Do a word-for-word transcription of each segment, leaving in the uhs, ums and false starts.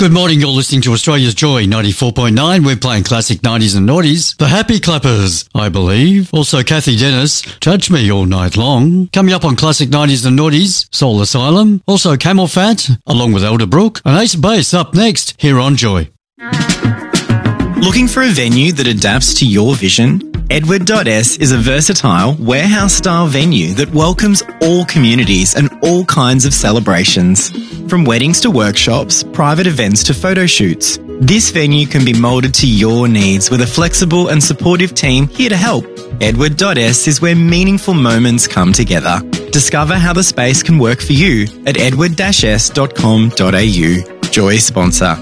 Good morning, you're listening to Australia's Joy ninety-four point nine. We're playing classic nineties and noughties. The Happy Clappers, I believe. Also Kathy Dennis, Touch Me All Night Long. Coming up on classic nineties and noughties, Soul Asylum. Also Camel Fat, along with Elderbrook. And Ace Bass up next, here on Joy. Looking for a venue that adapts to your vision? Edward dot S is a versatile, warehouse-style venue that welcomes all communities and all kinds of celebrations. From weddings to workshops, private events to photo shoots, this venue can be moulded to your needs with a flexible and supportive team here to help. Edward dot S is where meaningful moments come together. Discover how the space can work for you at edward dash s dot com dot a u. Joy sponsor.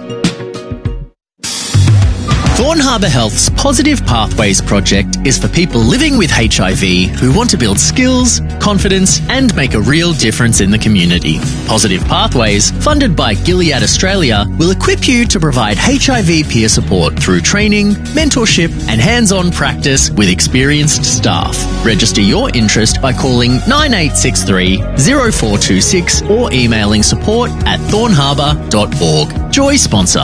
Thorn Harbour Health's Positive Pathways project is for people living with H I V who want to build skills, confidence and make a real difference in the community. Positive Pathways, funded by Gilead Australia, will equip you to provide H I V peer support through training, mentorship and hands-on practice with experienced staff. Register your interest by calling nine eight six three, zero four two six or emailing support at thorn harbour dot org. Joy sponsor.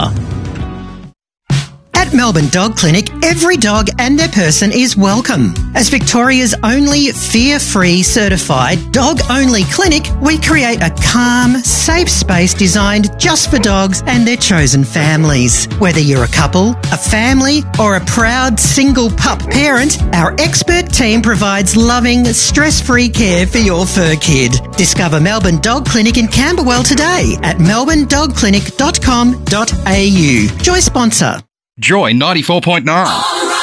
At Melbourne Dog Clinic, every dog and their person is welcome. As Victoria's only fear-free certified dog-only clinic, we create a calm, safe space designed just for dogs and their chosen families. Whether you're a couple, a family, or a proud single pup parent, our expert team provides loving, stress-free care for your fur kid. Discover Melbourne Dog Clinic in Camberwell today at melbourne dog clinic dot com dot a u. Joy sponsor. Joy ninety-four point nine.